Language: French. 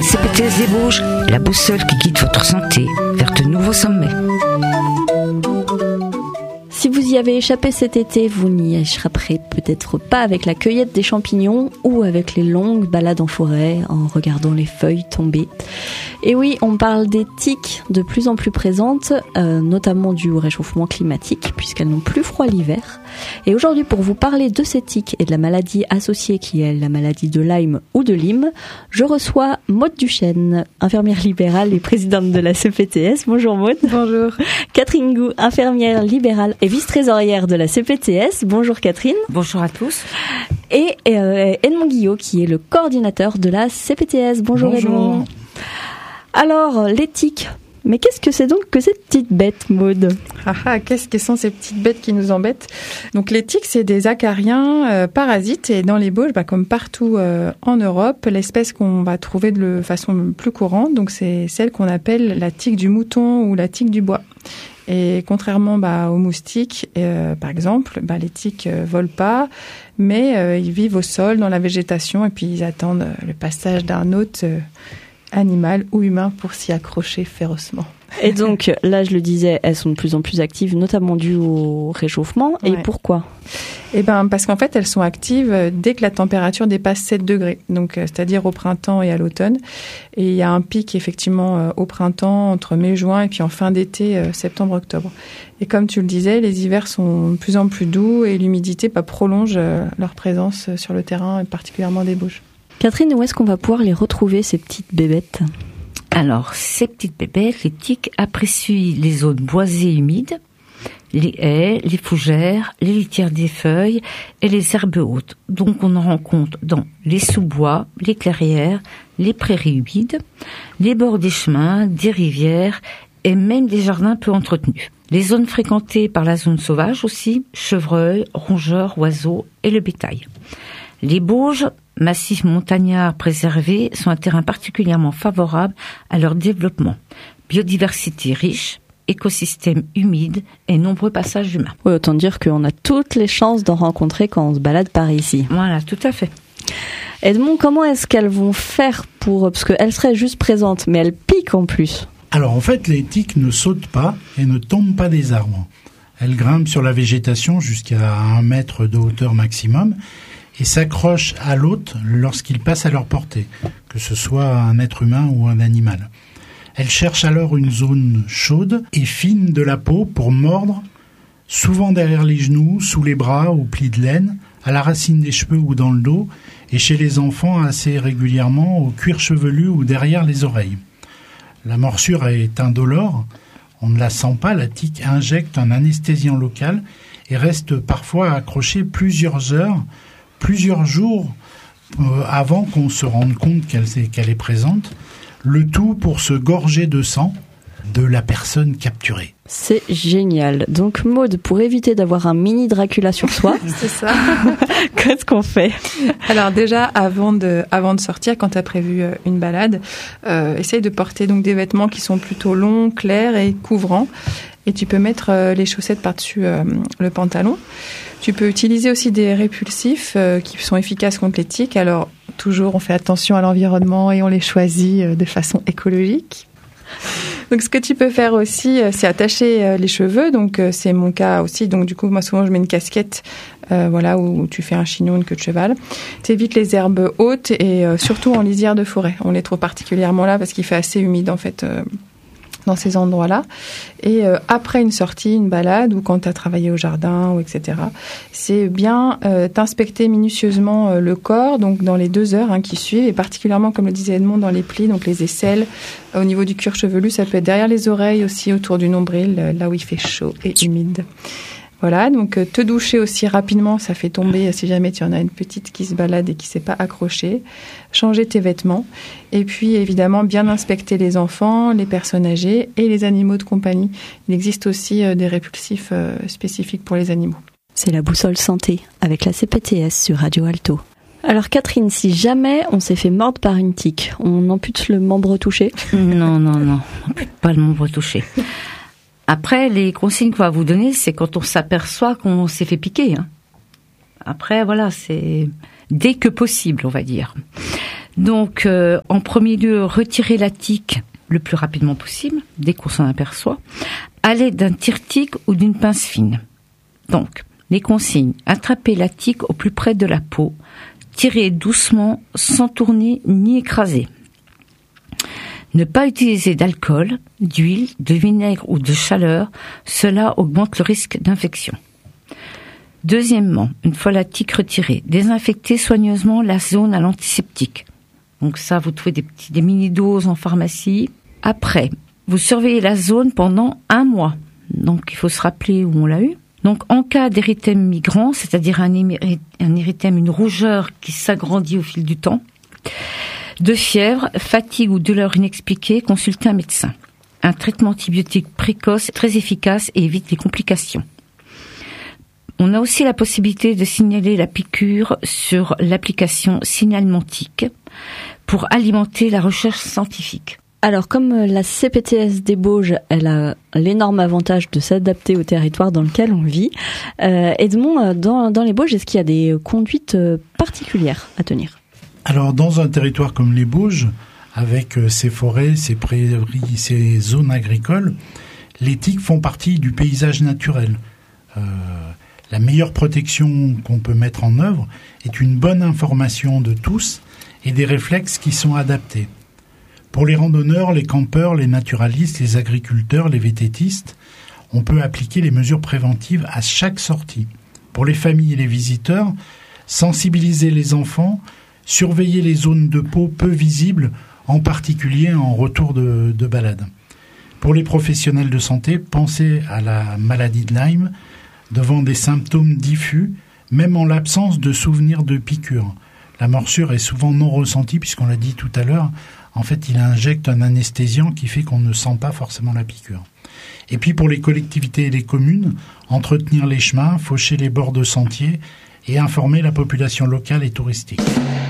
CPTS des Bauges, la boussole qui guide votre santé vers de nouveaux sommets. Si vous y avez échappé cet été, vous n'y échapperez peut-être pas avec la cueillette des champignons ou avec les longues balades en forêt en regardant les feuilles tomber. Et oui, on parle des tiques de plus en plus présentes, notamment dues au réchauffement climatique, puisqu'elles n'ont plus froid l'hiver. Et aujourd'hui, pour vous parler de ces tiques et de la maladie associée qui est la maladie de Lyme ou de Lyme, je reçois Maude Duchesne, infirmière libérale et présidente de la CPTS. Bonjour Maude. Bonjour. Catherine Gou, infirmière libérale et vice-trésorière de la CPTS. Bonjour Catherine. Bonjour à tous. Et Edmond Guillot, qui est le coordinateur de la CPTS. Bonjour Edmond. Alors, les tiques. Mais qu'est-ce que c'est donc que ces petites bêtes, Maude ? Qu'est-ce que sont ces petites bêtes qui nous embêtent ? Donc les tiques, c'est des acariens parasites et dans les Bauges, comme partout en Europe, l'espèce qu'on va trouver de façon plus courante, donc c'est celle qu'on appelle la tique du mouton ou la tique du bois. Et contrairement aux moustiques, par exemple, les tiques volent pas, mais ils vivent au sol, dans la végétation, et puis ils attendent le passage d'un hôte animal ou humain pour s'y accrocher férocement. Et donc, là, je le disais, elles sont de plus en plus actives, notamment dues au réchauffement. Et pourquoi ? Parce qu'en fait, elles sont actives dès que la température dépasse 7 degrés, donc c'est-à-dire au printemps et à l'automne. Et il y a un pic, effectivement, au printemps, entre mai et juin, et puis en fin d'été, septembre-octobre. Et comme tu le disais, les hivers sont de plus en plus doux et l'humidité prolonge leur présence sur le terrain, et particulièrement des Bauges. Catherine, où est-ce qu'on va pouvoir les retrouver, ces petites bébêtes ? Alors, ces petites bébêtes, les tiques apprécient les zones boisées et humides, les haies, les fougères, les litières des feuilles et les herbes hautes. Donc, on en rencontre dans les sous-bois, les clairières, les prairies humides, les bords des chemins, des rivières et même des jardins peu entretenus. Les zones fréquentées par la zone sauvage aussi, chevreuils, rongeurs, oiseaux et le bétail. Les Bauges, massifs montagnards préservés, sont un terrain particulièrement favorable à leur développement. Biodiversité riche, écosystème humide et nombreux passages humains. Oui, autant dire qu'on a toutes les chances d'en rencontrer quand on se balade par ici. Voilà, tout à fait. Edmond, comment est-ce qu'elles vont faire parce qu'elles seraient juste présentes, mais elles piquent en plus ? Alors en fait, les tiques ne sautent pas et ne tombent pas des arbres. Elles grimpent sur la végétation jusqu'à 1 mètre de hauteur maximum et s'accrochent à l'hôte lorsqu'il passe à leur portée, que ce soit un être humain ou un animal. Elles cherchent alors une zone chaude et fine de la peau pour mordre, souvent derrière les genoux, sous les bras ou plis de laine, à la racine des cheveux ou dans le dos, et chez les enfants assez régulièrement au cuir chevelu ou derrière les oreilles. La morsure est indolore, on ne la sent pas, la tique injecte un anesthésiant local et reste parfois accrochée plusieurs heures, plusieurs jours avant qu'on se rende compte qu'elle est présente, le tout pour se gorger de sang de la personne capturée. C'est génial. Donc Maude, pour éviter d'avoir un mini Dracula sur soi, c'est ça. Qu'est-ce qu'on fait ? Alors déjà, avant de sortir, quand tu as prévu une balade, essaye de porter donc des vêtements qui sont plutôt longs, clairs et couvrants. Et tu peux mettre les chaussettes par-dessus le pantalon. Tu peux utiliser aussi des répulsifs qui sont efficaces contre les tiques. Alors, toujours, on fait attention à l'environnement et on les choisit de façon écologique. Donc, ce que tu peux faire aussi, c'est attacher les cheveux. Donc, c'est mon cas aussi. Donc, du coup, moi, souvent, je mets une casquette, où tu fais un chignon, une queue de cheval. T'évites les herbes hautes et surtout en lisière de forêt. On les trouve particulièrement là parce qu'il fait assez humide, en fait, dans ces endroits-là. Et après une sortie, une balade, ou quand tu as travaillé au jardin, ou etc., c'est bien t'inspecter minutieusement le corps, donc dans les 2 heures qui suivent, et particulièrement, comme le disait Edmond, dans les plis, donc les aisselles, au niveau du cuir chevelu, ça peut être derrière les oreilles aussi, autour du nombril, là où il fait chaud et humide. Voilà, donc te doucher aussi rapidement, ça fait tomber si jamais tu en as une petite qui se balade et qui ne s'est pas accrochée. Changer tes vêtements. Et puis évidemment, bien inspecter les enfants, les personnes âgées et les animaux de compagnie. Il existe aussi des répulsifs spécifiques pour les animaux. C'est la boussole santé avec la CPTS sur Radio Alto. Alors Catherine, si jamais on s'est fait mordre par une tique, on ampute le membre touché ? Non, on ampute pas le membre touché. Après, les consignes qu'on va vous donner, c'est quand on s'aperçoit qu'on s'est fait piquer. Après, voilà, c'est dès que possible, on va dire. Donc, en premier lieu, retirer la tique le plus rapidement possible, dès qu'on s'en aperçoit, à l'aide d'un tire-tique ou d'une pince fine. Donc, les consignes: attraper la tique au plus près de la peau, tirer doucement, sans tourner ni écraser. Ne pas utiliser d'alcool, d'huile, de vinaigre ou de chaleur, cela augmente le risque d'infection. Deuxièmement, une fois la tique retirée, désinfecter soigneusement la zone à l'antiseptique. Donc ça, vous trouvez des mini-doses en pharmacie. Après, vous surveillez la zone pendant 1 mois. Donc il faut se rappeler où on l'a eu. Donc en cas d'érythème migrant, c'est-à-dire un érythème, une rougeur qui s'agrandit au fil du temps, de fièvre, fatigue ou douleur inexpliquée, consultez un médecin. Un traitement antibiotique précoce est très efficace et évite les complications. On a aussi la possibilité de signaler la piqûre sur l'application Signalmentic pour alimenter la recherche scientifique. Alors, comme la CPTS des Bauges, elle a l'énorme avantage de s'adapter au territoire dans lequel on vit, Edmond, dans les Bauges, est-ce qu'il y a des conduites particulières à tenir ? Alors, dans un territoire comme les Bauges, avec ses forêts, ses prairies, ses zones agricoles, les tiques font partie du paysage naturel. La meilleure protection qu'on peut mettre en œuvre est une bonne information de tous et des réflexes qui sont adaptés. Pour les randonneurs, les campeurs, les naturalistes, les agriculteurs, les vététistes, on peut appliquer les mesures préventives à chaque sortie. Pour les familles et les visiteurs, sensibiliser les enfants, surveiller les zones de peau peu visibles, en particulier en retour de balade. Pour les professionnels de santé, pensez à la maladie de Lyme, devant des symptômes diffus, même en l'absence de souvenirs de piqûres. La morsure est souvent non ressentie, puisqu'on l'a dit tout à l'heure, en fait, il injecte un anesthésiant qui fait qu'on ne sent pas forcément la piqûre. Et puis pour les collectivités et les communes, entretenir les chemins, faucher les bords de sentiers et informer la population locale et touristique.